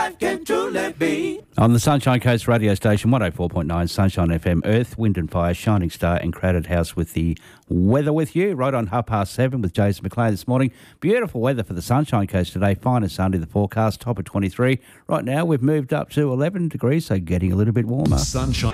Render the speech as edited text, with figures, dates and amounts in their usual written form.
can truly be. On the Sunshine Coast radio station, 104.9 Sunshine FM, Earth, Wind and Fire, Shining Star and Crowded House with the weather with you, right on 7:30 with Jason McLean this morning. Beautiful weather for the Sunshine Coast today, fine as Sunday, the forecast, top of 23. Right now we've moved up to 11 degrees, so getting a little bit warmer. Sunshine.